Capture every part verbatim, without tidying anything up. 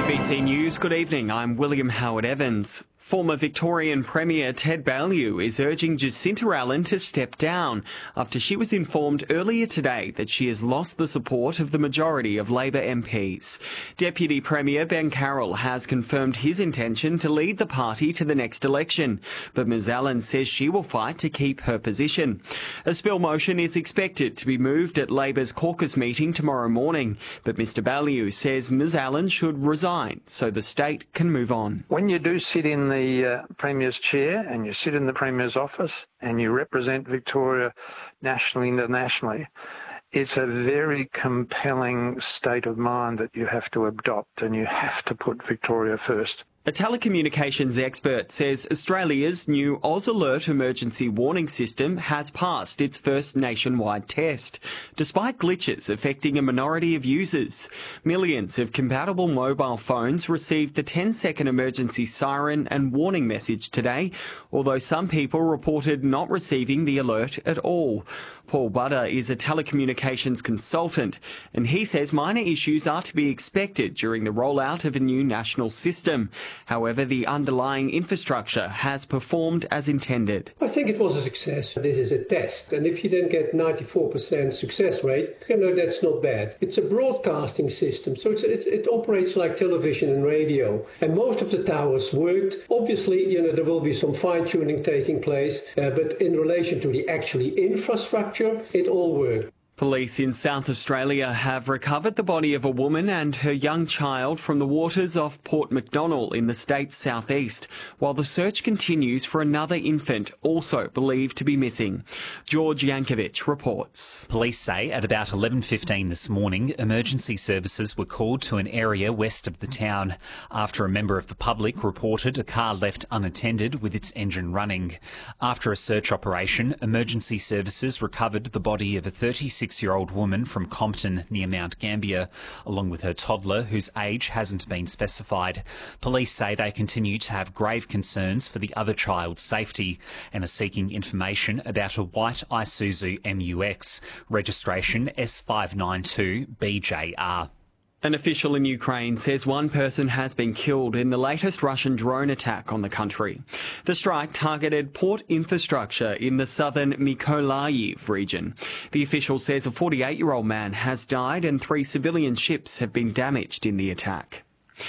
B C News, good evening. I'm William Howard Evans. Former Victorian Premier Ted Baillieu is urging Jacinta Allen to step down after she was informed earlier today that she has lost the support of the majority of Labor M Ps. Deputy Premier Ben Carroll has confirmed his intention to lead the party to the next election, but Ms Allen says she will fight to keep her position. A spill motion is expected to be moved at Labor's caucus meeting tomorrow morning, but Mr Baillieu says Ms Allen should resign so the state can move on. When you do sit in the the uh, Premier's chair and you sit in the Premier's office and you represent Victoria nationally, internationally, it's a very compelling state of mind that you have to adopt, and you have to put Victoria first. A telecommunications expert says Australia's new Oz Alert emergency warning system has passed its first nationwide test, despite glitches affecting a minority of users. Millions of compatible mobile phones received the ten second emergency siren and warning message today, although some people reported not receiving the alert at all. Paul Butter is a telecommunications consultant, and he says minor issues are to be expected during the rollout of a new national system. However, the underlying infrastructure has performed as intended. I think it was a success. This is a test, and if you then get ninety-four percent success rate, you know, that's not bad. It's a broadcasting system, so it's, it, it operates like television and radio, and most of the towers worked. Obviously, you know, there will be some fine-tuning taking place, uh, but in relation to the actually infrastructure, it all worked. Police in South Australia have recovered the body of a woman and her young child from the waters off Port Macdonnell in the state's southeast, while the search continues for another infant also believed to be missing. George Yankovic reports. Police say at about eleven fifteen this morning, emergency services were called to an area west of the town after a member of the public reported a car left unattended with its engine running. After a search operation, emergency services recovered the body of a thirty-six year old woman from Compton near Mount Gambier, along with her toddler, whose age hasn't been specified. Police say they continue to have grave concerns for the other child's safety and are seeking information about a white Isuzu M U X, registration S five nine two B J R. An official in Ukraine says one person has been killed in the latest Russian drone attack on the country. The strike targeted port infrastructure in the southern Mykolaiv region. The official says a forty-eight year old man has died and three civilian ships have been damaged in the attack.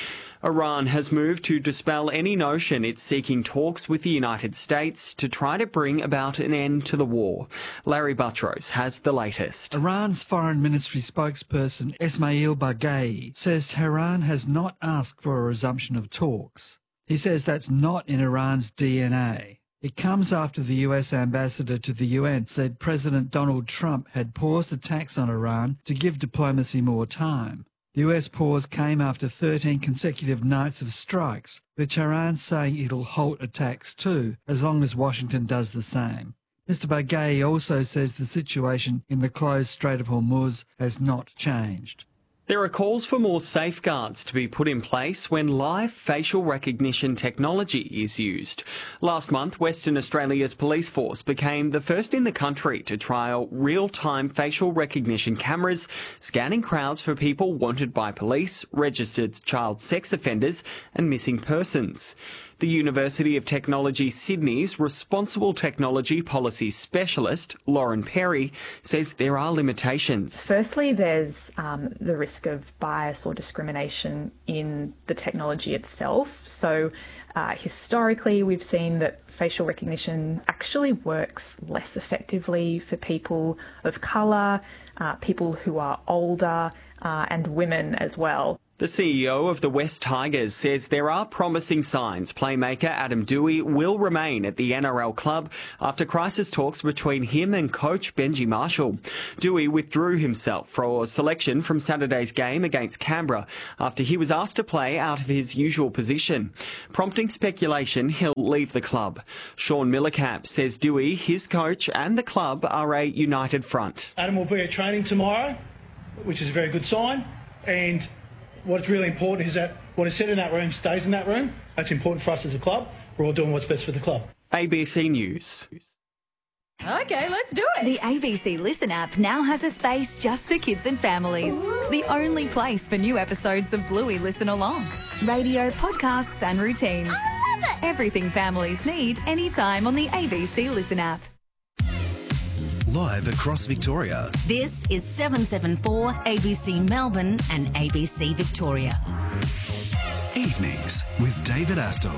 Iran has moved to dispel any notion it's seeking talks with the United States to try to bring about an end to the war. Larry Buttrose has the latest. Iran's Foreign Ministry spokesperson Esmail Baghei says Tehran has not asked for a resumption of talks. He says that's not in Iran's D N A. It comes after the U S ambassador to the U N said President Donald Trump had paused attacks on Iran to give diplomacy more time. The U S pause came after thirteen consecutive nights of strikes, with Tehran saying it'll halt attacks too, as long as Washington does the same. Mister Baghei also says the situation in the closed Strait of Hormuz has not changed. There are calls for more safeguards to be put in place when live facial recognition technology is used. Last month, Western Australia's police force became the first in the country to trial real-time facial recognition cameras, scanning crowds for people wanted by police, registered child sex offenders and missing persons. The University of Technology Sydney's Responsible Technology Policy Specialist, Lauren Perry, says there are limitations. Firstly, there's um, the risk of bias or discrimination in the technology itself. So uh, historically, we've seen that facial recognition actually works less effectively for people of colour, uh, people who are older, uh, and women as well. The C E O of the West Tigers says there are promising signs playmaker Adam Doueihi will remain at the N R L club after crisis talks between him and coach Benji Marshall. Doueihi withdrew himself for selection from Saturday's game against Canberra after he was asked to play out of his usual position, prompting speculation he'll leave the club. Sean Millercamp says Doueihi, his coach and the club are a united front. Adam will be at training tomorrow, which is a very good sign, and what's really important is that what is said in that room stays in that room. That's important for us as a club. We're all doing what's best for the club. A B C News. Okay, let's do it. The A B C Listen app now has a space just for kids and families. Ooh. The only place for new episodes of Bluey Listen Along. Radio, podcasts and routines. I love it. Everything families need anytime on the A B C Listen app. Live across Victoria. This is seven seven four A B C Melbourne and A B C Victoria. Evenings with David Astle.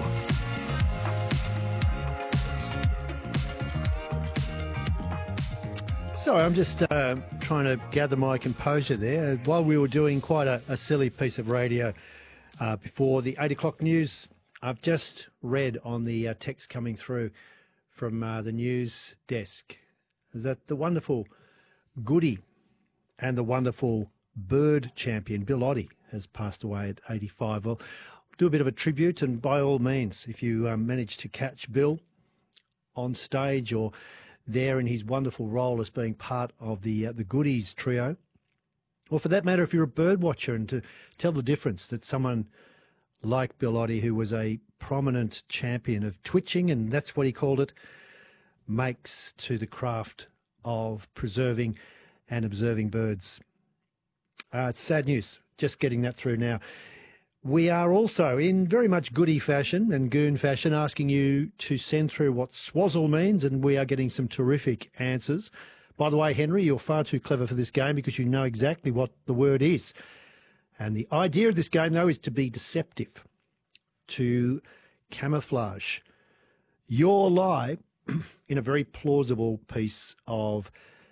Sorry, I'm just uh, trying to gather my composure there. While we were doing quite a, a silly piece of radio uh, before the eight o'clock news, I've just read on the uh, text coming through from uh, the news desk that the wonderful Goody and the wonderful bird champion Bill Oddie has passed away at eighty-five. Well, do a bit of a tribute, and by all means, if you um, manage to catch Bill on stage or there in his wonderful role as being part of the uh, the Goodies trio, or for that matter, if you're a bird watcher, and to tell the difference that someone like Bill Oddie, who was a prominent champion of twitching, and that's what he called it, makes to the craft of preserving and observing birds. Uh, it's sad news, just getting that through now. We are also, in very much Goody fashion and goon fashion, asking you to send through what swazzle means, and we are getting some terrific answers. By the way, Henry, you're far too clever for this game because you know exactly what the word is. And the idea of this game, though, is to be deceptive, to camouflage your lie in a very plausible piece of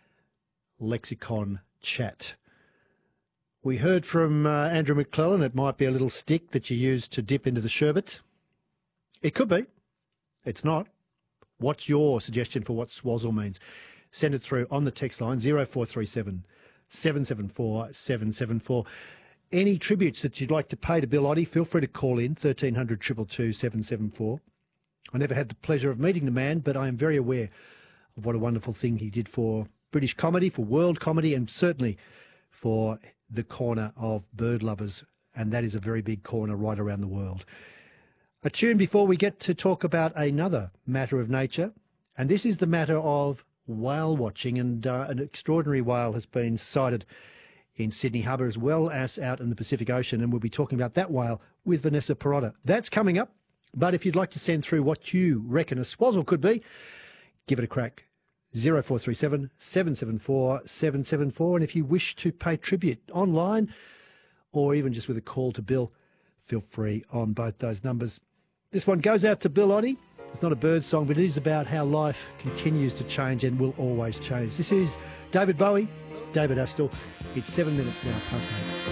lexicon chat. We heard from uh, Andrew McClellan, it might be a little stick that you use to dip into the sherbet. It could be. It's not. What's your suggestion for what swazzle means? Send it through on the text line, zero four three seven, seven seven four, seven seven four. Any tributes that you'd like to pay to Bill Oddie, feel free to call in, thirteen hundred, two two two, seven seven four. I never had the pleasure of meeting the man, but I am very aware of what a wonderful thing he did for British comedy, for world comedy, and certainly for the corner of bird lovers, and that is a very big corner right around the world. A tune before we get to talk about another matter of nature, and this is the matter of whale watching, and uh, an extraordinary whale has been sighted in Sydney Harbour as well as out in the Pacific Ocean, and we'll be talking about that whale with Vanessa Perrotta. That's coming up, but if you'd like to send through what you reckon a swazzle could be, give it a crack. zero four three seven, seven seven four, seven seven four. And if you wish to pay tribute online or even just with a call to Bill, feel free on both those numbers. This one goes out to Bill Oddie. It's not a bird song, but it is about how life continues to change and will always change. This is David Bowie, David Astle. It's seven minutes now past eight.